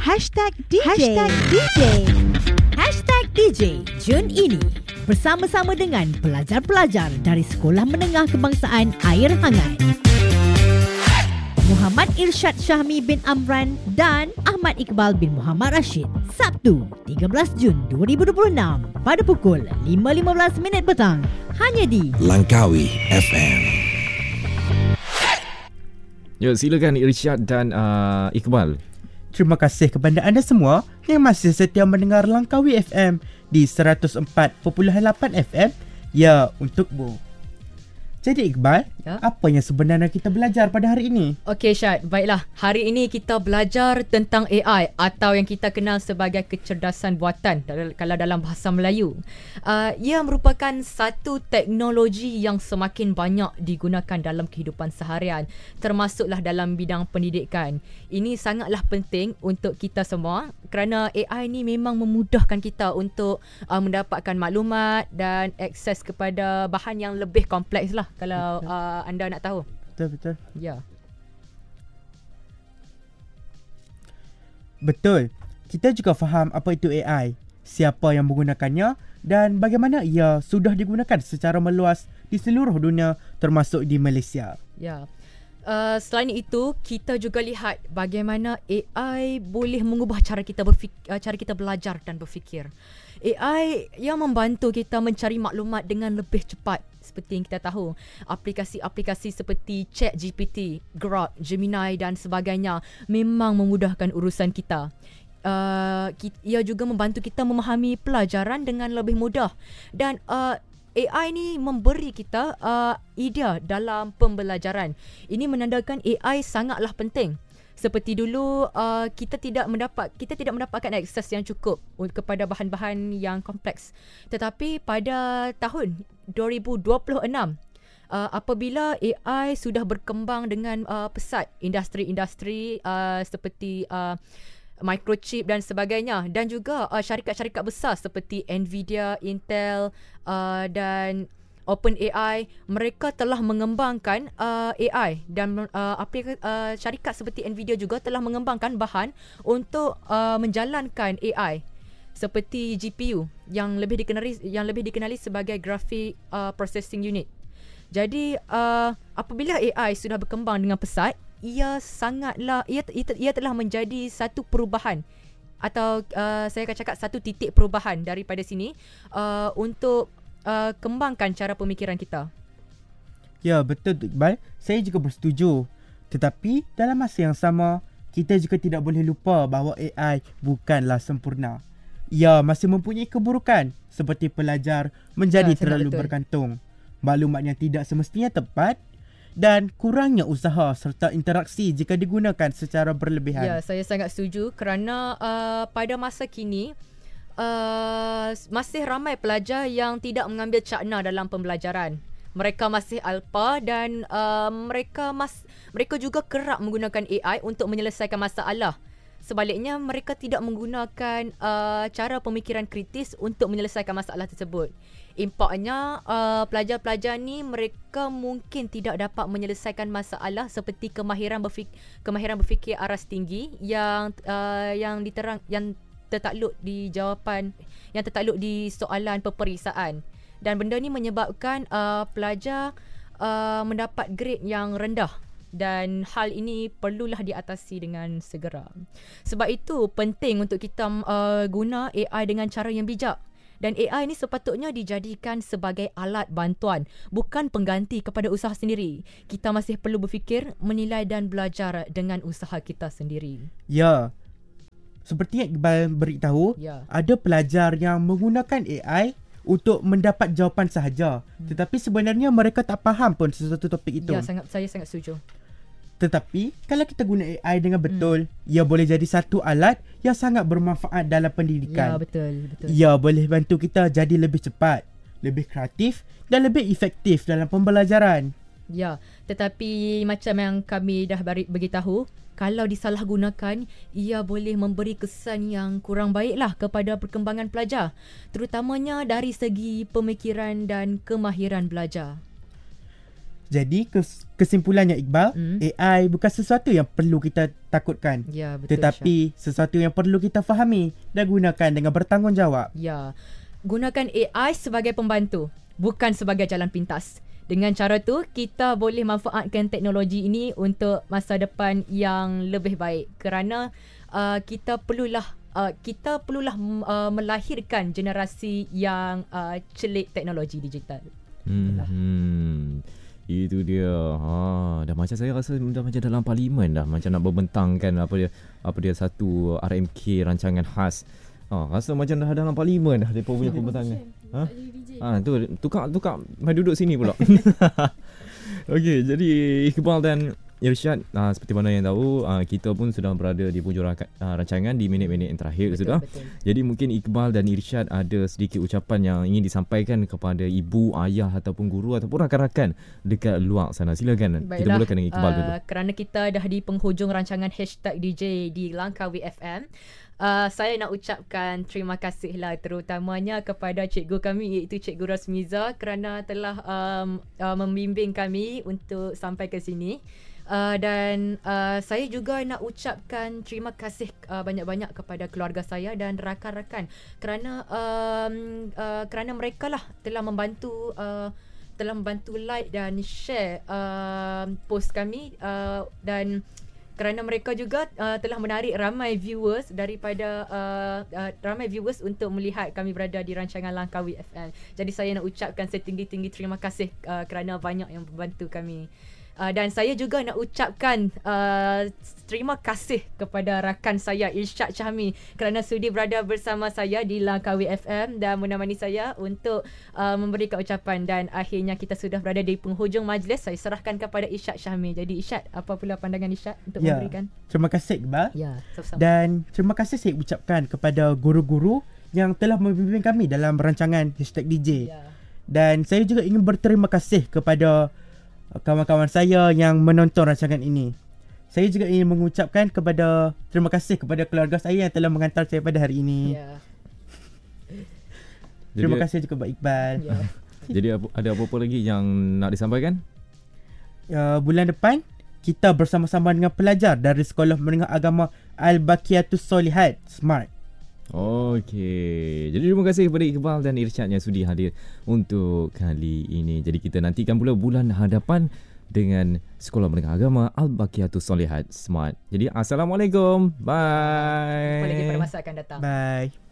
#DJ Jun ini bersama-sama dengan pelajar-pelajar dari Sekolah Menengah Kebangsaan Air Hangat, Muhammad Irsyad Syahmi bin Amran dan Ahmad Iqbal bin Muhammad Rashid. Sabtu 13 Jun 2026 pada pukul 5.15 petang hanya di Langkawi FM. Ya, silakan Irsyad dan Iqbal. Terima kasih kepada anda semua yang masih setia mendengar Langkawi FM di 104.8 FM. Ya, untukmu. Jadi Iqbal, apa yang sebenarnya kita belajar pada hari ini? Okey Syad, baiklah. Hari ini kita belajar tentang AI atau yang kita kenal sebagai kecerdasan buatan kalau dalam bahasa Melayu. Ia merupakan satu teknologi yang semakin banyak digunakan dalam kehidupan seharian, termasuklah dalam bidang pendidikan. Ini sangatlah penting untuk kita semua kerana AI ni memang memudahkan kita untuk mendapatkan maklumat dan akses kepada bahan yang lebih kompleks lah kalau anda nak tahu. Betul. Ya. Betul. Kita juga faham apa itu AI, siapa yang menggunakannya dan bagaimana ia sudah digunakan secara meluas di seluruh dunia termasuk di Malaysia. Ya. Selain itu, kita juga lihat bagaimana AI boleh mengubah cara kita belajar dan berfikir. AI yang membantu kita mencari maklumat dengan lebih cepat. Seperti yang kita tahu, aplikasi-aplikasi seperti ChatGPT, Grok, Gemini dan sebagainya memang memudahkan urusan kita. Ia juga membantu kita memahami pelajaran dengan lebih mudah. Dan AI ni memberi kita idea dalam pembelajaran. Ini menandakan AI sangatlah penting. Seperti dulu kita tidak mendapatkan akses yang cukup kepada bahan-bahan yang kompleks. Tetapi pada tahun 2026 apabila AI sudah berkembang dengan pesat, industri-industri seperti microchip dan sebagainya, dan juga syarikat-syarikat besar seperti Nvidia, Intel dan OpenAI, mereka telah mengembangkan AI dan syarikat seperti Nvidia juga telah mengembangkan bahan untuk menjalankan AI seperti GPU yang lebih dikenali sebagai Graphic Processing Unit. Jadi apabila AI sudah berkembang dengan pesat, ia telah menjadi satu perubahan atau saya akan cakap satu titik perubahan daripada sini untuk kembangkan cara pemikiran kita. Ya, betul Iqbal. Saya juga bersetuju. Tetapi dalam masa yang sama, kita juga tidak boleh lupa bahawa AI bukanlah sempurna. Ia masih mempunyai keburukan seperti pelajar menjadi terlalu bergantung, maklumat yang tidak semestinya tepat dan kurangnya usaha serta interaksi jika digunakan secara berlebihan. Ya, saya sangat setuju kerana pada masa kini masih ramai pelajar yang tidak mengambil cakna dalam pembelajaran. Mereka masih alpa dan mereka juga kerap menggunakan AI untuk menyelesaikan masalah. Sebaliknya, mereka tidak menggunakan cara pemikiran kritis untuk menyelesaikan masalah tersebut. Impaknya, pelajar-pelajar ni mereka mungkin tidak dapat menyelesaikan masalah seperti kemahiran berfikir aras tinggi yang tertakluk di jawapan yang tertakluk di soalan peperiksaan, dan benda ni menyebabkan pelajar mendapat grade yang rendah, dan hal ini perlulah diatasi dengan segera. Sebab itu penting untuk kita guna AI dengan cara yang bijak, dan AI ni sepatutnya dijadikan sebagai alat bantuan, bukan pengganti kepada usaha sendiri. Kita masih perlu berfikir, menilai dan belajar dengan usaha kita sendiri. Ya. Seperti yang Iqbal beritahu, ada pelajar yang menggunakan AI untuk mendapat jawapan sahaja. Tetapi sebenarnya mereka tak faham pun sesuatu topik itu. Ya, saya sangat setuju. Tetapi kalau kita guna AI dengan betul, ia boleh jadi satu alat yang sangat bermanfaat dalam pendidikan. Ya, betul. Ia boleh bantu kita jadi lebih cepat, lebih kreatif dan lebih efektif dalam pembelajaran. Ya, tetapi macam yang kami dah beritahu, kalau disalahgunakan, ia boleh memberi kesan yang kurang baiklah kepada perkembangan pelajar, terutamanya dari segi pemikiran dan kemahiran belajar. Jadi kesimpulannya Iqbal, AI bukan sesuatu yang perlu kita takutkan, Ya, betul. tetapi sesuatu yang perlu kita fahami dan gunakan dengan bertanggungjawab. Ya. Gunakan AI sebagai pembantu, bukan sebagai jalan pintas. Dengan cara tu, kita boleh manfaatkan teknologi ini untuk masa depan yang lebih baik. Kerana kita perlulah melahirkan generasi yang celik teknologi digital. Itu dia. Dah macam saya rasa dah macam dalam parlimen dah, macam nak berbentangkan apa dia satu RMK rancangan khas. Rasa macam dah dalam parlimen dah depa punya pembentangan. Tu tukar mai duduk sini pula. Okey, jadi Iqbal dan Irsyad, seperti mana yang tahu, kita pun sudah berada di penghujung rancangan di minit-minit yang terakhir sudah. Betul. Jadi mungkin Iqbal dan Irsyad ada sedikit ucapan yang ingin disampaikan kepada ibu, ayah ataupun guru ataupun rakan-rakan dekat luar sana. Silakan. Kita mulakan dengan Iqbal dulu. Kerana kita dah di penghujung rancangan #DJ di Langkawi FM. Saya nak ucapkan terima kasih lah terutamanya kepada cikgu kami iaitu Cikgu Rasmiza kerana telah membimbing kami untuk sampai ke sini. Dan saya juga nak ucapkan terima kasih banyak-banyak kepada keluarga saya dan rakan-rakan kerana mereka lah telah membantu like dan share post kami dan kerana mereka juga telah menarik ramai viewers untuk melihat kami berada di rancangan Langkawi FM. Jadi saya nak ucapkan setinggi-tinggi terima kasih kerana banyak yang membantu kami. Dan saya juga nak ucapkan terima kasih kepada rakan saya Irsyad Syahmi kerana sudi berada bersama saya di Langkawi FM dan menemani saya untuk memberikan ucapan. Dan akhirnya kita sudah berada di penghujung majlis. Saya serahkan kepada Irsyad Syahmi. Jadi Irsyad, apa pula pandangan Irsyad untuk memberikan? Terima kasih Iqbal. Ya, sama-sama. Dan terima kasih saya ucapkan kepada guru-guru yang telah membimbing kami dalam rancangan #DJ. Ya. Dan saya juga ingin berterima kasih kepada kawan-kawan saya yang menonton rancangan ini. Saya juga ingin mengucapkan terima kasih kepada keluarga saya yang telah menghantar saya pada hari ini. Ya. Terima kasih juga Pak Iqbal. Ya. Jadi ada apa-apa lagi yang nak disampaikan? Bulan depan kita bersama-sama dengan pelajar dari Sekolah Menengah Agama Al-Baqiyatus Solihat Smart. Okey. Jadi terima kasih kepada Iqbal dan Irsyad yang sudi hadir untuk kali ini. Jadi kita nantikan pula bulan hadapan dengan Sekolah Menengah Agama Al-Baqiyatus Solihat Smart. Jadi assalamualaikum. Bye. Jumpa lagi pada masa akan datang. Bye.